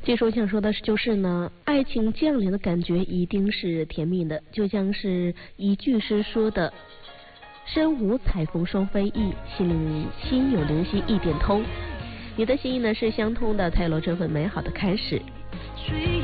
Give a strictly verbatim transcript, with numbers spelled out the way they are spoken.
这首想说的就是呢，爱情降临的感觉一定是甜蜜的，就像是一句诗说的：身无彩凤双飞翼，心灵心有灵犀一点通。你的心意呢是相通的，才有了这份美好的开始。